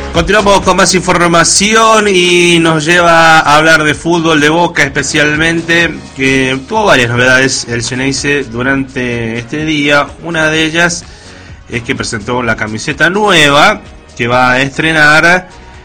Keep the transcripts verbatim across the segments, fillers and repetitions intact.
Continuamos con más información y nos lleva a hablar de fútbol de Boca especialmente, que tuvo varias novedades el Xeneize durante este día. Una de ellas es que presentó la camiseta nueva que va a estrenar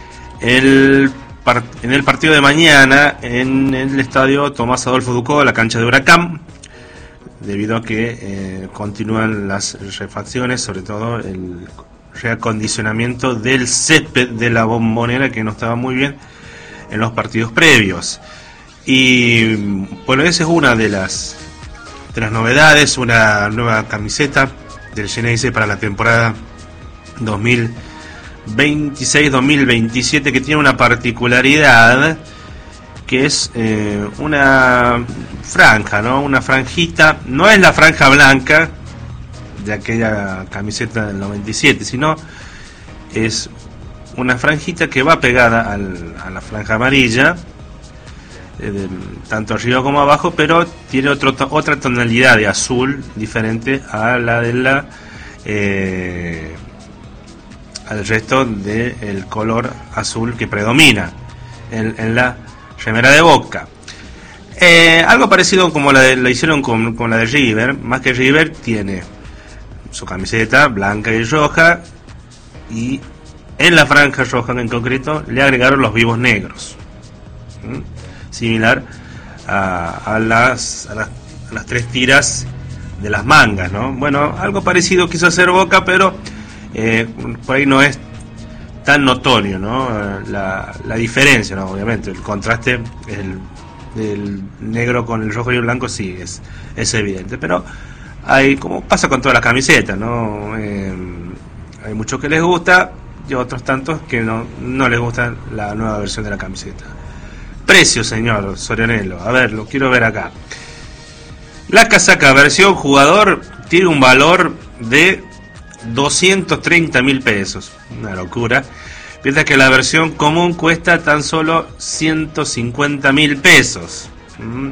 el en el partido de mañana en el estadio Tomás Adolfo Ducó, la cancha de Huracán, debido a que eh, continúan las refacciones, sobre todo el reacondicionamiento del césped de la Bombonera, que no estaba muy bien en los partidos previos. Y bueno, esa es una de las de las novedades, una nueva camiseta del Xeneize para la temporada dos mil veintiséis dos mil veintisiete, que tiene una particularidad, que es eh, una franja, ¿no? Una franjita, no es la franja blanca de aquella camiseta del noventa y siete, sino es una franjita que va pegada al, a la franja amarilla, eh, de, tanto arriba como abajo, pero tiene otro, otra tonalidad de azul diferente a la de la eh, al resto del color azul que predomina en, en la remera de Boca. Eh, algo parecido como la de, la hicieron con, con la de River, más que River tiene su camiseta blanca y roja, y en la franja roja en concreto le agregaron los vivos negros, ¿Mm? similar a, a, las, a, las, a las tres tiras de las mangas, ¿no? Bueno, algo parecido quiso hacer Boca, pero eh, por ahí no es tan notorio, ¿no? La, la diferencia, ¿no? Obviamente, el contraste, el, el negro con el rojo y el blanco sí es, es evidente, pero hay, como pasa con todas las camisetas, ¿no? Eh, hay muchos que les gusta y otros tantos que no, no les gusta la nueva versión de la camiseta. Precio, señor Sorianello, a ver, lo quiero ver acá. La casaca versión jugador tiene un valor de doscientos treinta mil pesos, una locura, mientras que la versión común cuesta tan solo ciento cincuenta mil pesos. ¿Mm?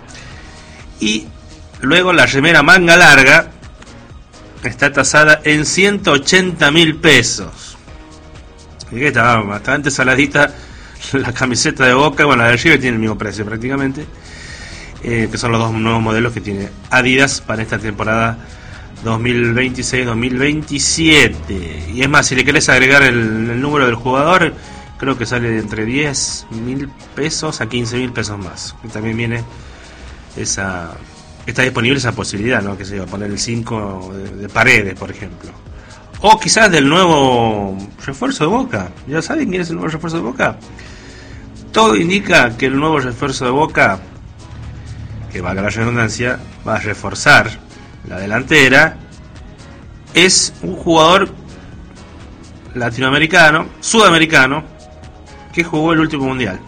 Y luego la remera manga larga está tasada en ciento ochenta mil pesos. Y que está bastante saladita la camiseta de Boca. Bueno, la de River tiene el mismo precio prácticamente, eh, que son los dos nuevos modelos que tiene Adidas para esta temporada dos mil veintiséis dos mil veintisiete. Y es más, si le querés agregar el, el número del jugador, creo que sale de entre diez mil pesos a quince mil pesos más. Y también viene esa... está disponible esa posibilidad, ¿no? Que se va a poner el cinco de, de Paredes, por ejemplo. O quizás del nuevo refuerzo de Boca. ¿Ya saben quién es el nuevo refuerzo de Boca? Todo indica que el nuevo refuerzo de Boca, que valga la redundancia, va a reforzar la delantera, es un jugador latinoamericano, sudamericano, que jugó el último mundial.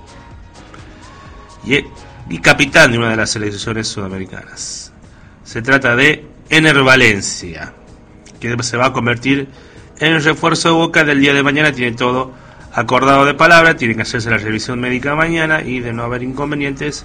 Y y capitán de una de las selecciones sudamericanas. Se trata de Ener Valencia, que se va a convertir en el refuerzo de Boca del día de mañana. Tiene todo acordado de palabra, tiene que hacerse la revisión médica mañana, y de no haber inconvenientes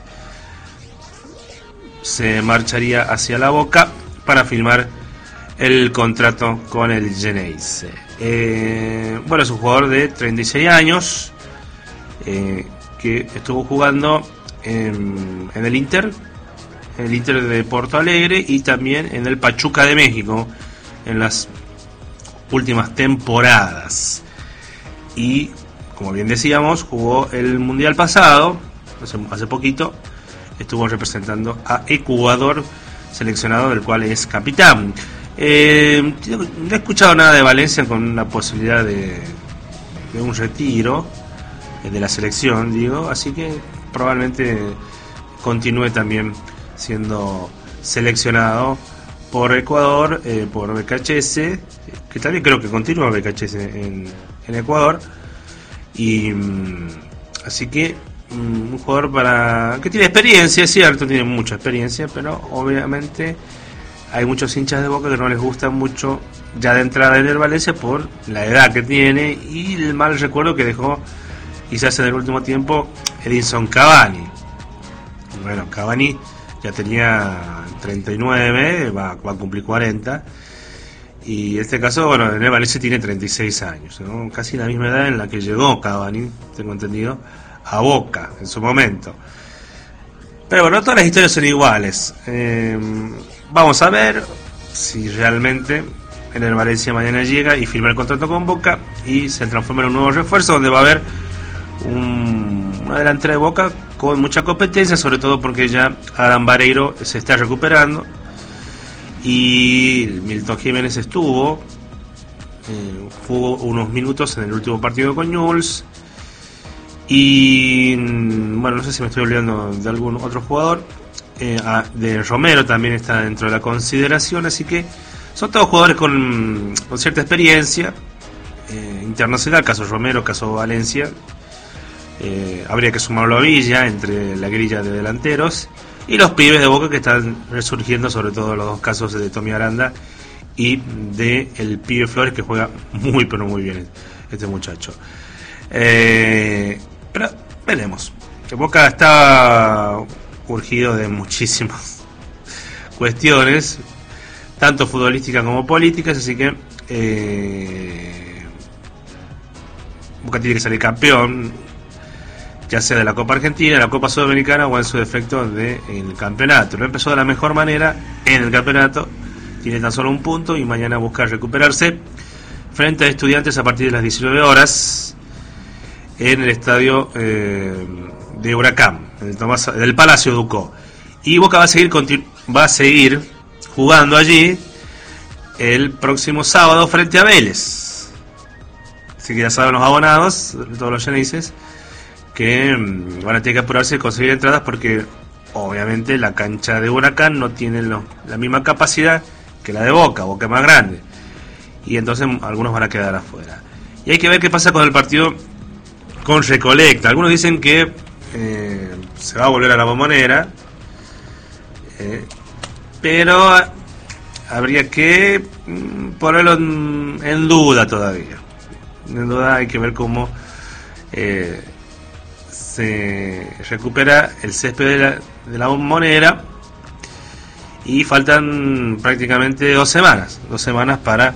se marcharía hacia la Boca para firmar el contrato con el Xeneize. Eh, bueno, es un jugador de treinta y seis años, eh, que estuvo jugando En, en el Inter, en el Inter de Porto Alegre, y también en el Pachuca de México en las últimas temporadas. Y como bien decíamos, jugó el mundial pasado, hace, hace poquito, estuvo representando a Ecuador, seleccionado del cual es capitán. Eh, no he escuchado nada de Valencia con la posibilidad de, de un retiro de la selección, digo, así que probablemente continúe también siendo seleccionado por Ecuador, eh, por B K H S, que también creo que continúa B K H S en, en Ecuador. Y mm, así que mm, un jugador para que tiene experiencia, es cierto, tiene mucha experiencia, pero obviamente hay muchos hinchas de Boca que no les gusta mucho ya de entrada en el Valencia por la edad que tiene y el mal recuerdo que dejó quizás en el último tiempo Edinson Cavani. Bueno, Cavani ya tenía treinta y nueve, va, va a cumplir cuarenta, Y en este caso, bueno, el Valencia tiene treinta y seis años, ¿no? Casi la misma edad en la que llegó Cavani, tengo entendido, a Boca en su momento. Pero bueno, todas las historias son iguales. Eh, vamos a ver si realmente el Valencia mañana llega y firma el contrato con Boca y se transforma en un nuevo refuerzo donde va a haber un, una delantera de Boca con mucha competencia, sobre todo porque ya Adán Vareiro se está recuperando y Milton Jiménez estuvo, eh, jugó unos minutos en el último partido con Newell's. Y bueno, no sé si me estoy olvidando de algún otro jugador. eh, a, de Romero también está dentro de la consideración, así que son todos jugadores con, con cierta experiencia eh, internacional, caso Romero, caso Valencia. eh, habría que sumarlo a Villa entre la grilla de delanteros y los pibes de Boca que están resurgiendo, sobre todo los dos casos de Tommy Aranda y de el pibe Flores, que juega muy pero muy bien este muchacho. eh, Pero veremos. Boca está urgido de muchísimas cuestiones, tanto futbolísticas como políticas, así que eh, Boca tiene que salir campeón, ya sea de la Copa Argentina, de la Copa Sudamericana o en su defecto del campeonato. Lo empezó de la mejor manera en el campeonato, tiene tan solo un punto y mañana busca recuperarse frente a Estudiantes a partir de las diecinueve horas en el estadio eh, de Huracán, en el Tomás, del Palacio Ducó. Y Boca va a seguir continu- va a seguir jugando allí el próximo sábado frente a Vélez. Así que ya saben los abonados, todos los Xeneises, que mm, van a tener que apurarse y conseguir entradas porque obviamente la cancha de Huracán no tiene lo, la misma capacidad que la de Boca, Boca es más grande. Y entonces algunos van a quedar afuera. Y hay que ver qué pasa con el partido con Recoleta. Algunos dicen que eh, se va a volver a la Bombonera, eh, pero habría que mm, ponerlo en, en duda todavía. En duda hay que ver cómo eh, se recupera el césped de la, de la Bombonera, y faltan prácticamente dos semanas, dos semanas para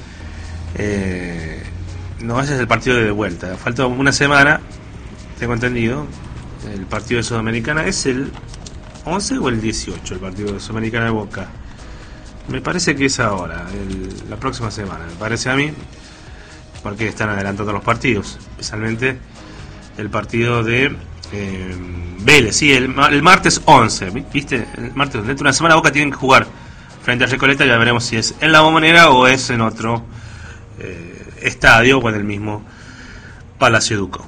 eh, no, ese es el partido de vuelta, falta una semana. Tengo entendido, el partido de Sudamericana es el once o el dieciocho, el partido de Sudamericana de Boca. Me parece que es ahora, el, la próxima semana, me parece a mí, porque están adelantando los partidos, especialmente el partido de eh, Vélez, sí, el, el martes once, ¿viste? El martes, dentro de una semana Boca tienen que jugar frente a Recoleta, ya veremos si es en la Bombonera o es en otro eh, estadio o en el mismo Palacio Ducó.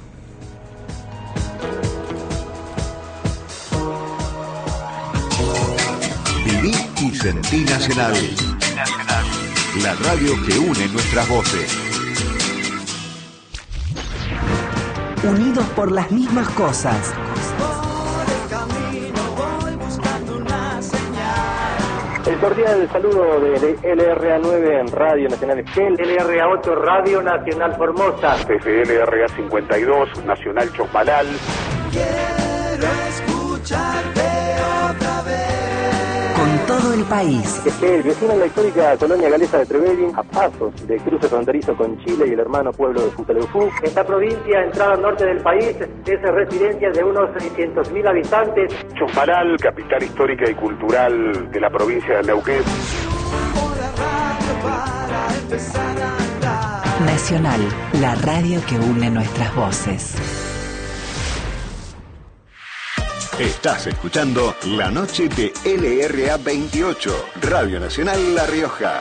Viví y sentí Nacional. La radio que une nuestras voces. Unidos por las mismas cosas. El cordial saludo de L R A nueve en Radio Nacional Esquel, L R A ocho Radio Nacional Formosa, F L R A cincuenta y dos Nacional Chosmalal. Quiero escucharte otra vez. Con todo el país. Esquel, vecino de la histórica colonia galesa de Trevelin, a pasos del cruce fronterizo con Chile y el hermano pueblo de Futaleufú. Esta provincia, entrada al norte del país, es residencia de unos seiscientos mil habitantes. Chosmalal, capital histórica y cultural de la provincia de Neuquén. Nacional, la radio que une nuestras voces. Estás escuchando La Noche de L R A veintiocho, Radio Nacional La Rioja.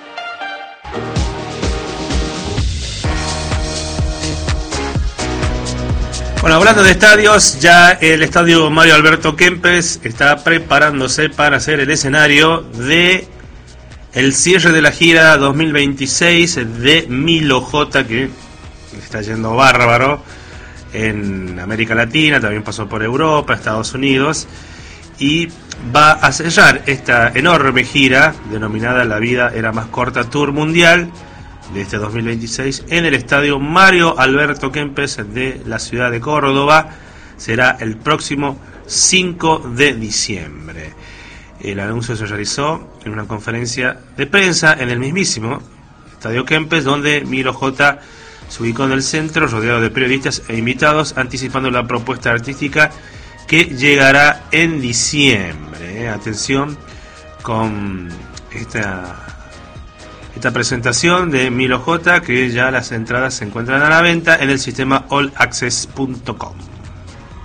Bueno, hablando de estadios, ya el estadio Mario Alberto Kempes está preparándose para ser el escenario de el cierre de la gira dos mil veintiséis de Milo J, que está yendo bárbaro en América Latina, también pasó por Europa, Estados Unidos, y va a sellar esta enorme gira denominada La Vida Era Más Corta Tour Mundial de este dos mil veintiséis en el estadio Mario Alberto Kempes de la ciudad de Córdoba. Será el próximo cinco de diciembre. El anuncio se realizó en una conferencia de prensa en el mismísimo Estadio Kempes, donde Milo J se ubicó en el centro, rodeado de periodistas e invitados, anticipando la propuesta artística que llegará en diciembre. ¿eh? Atención con esta, esta presentación de Milo J, que ya las entradas se encuentran a la venta en el sistema all access punto com.